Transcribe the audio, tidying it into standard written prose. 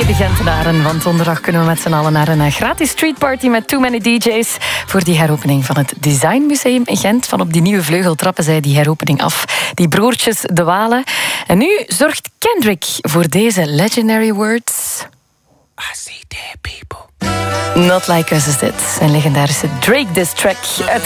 de Gentenaren. Want donderdag kunnen we met z'n allen naar een gratis streetparty met Too Many DJ's voor die heropening van het Designmuseum in Gent. Van op die nieuwe vleugel trappen zij die heropening af. Die broertjes De Walen. En nu zorgt Kendrick voor deze legendary words. I see dead people. Not Like Us is dit. Zijn legendarische Drake diss track.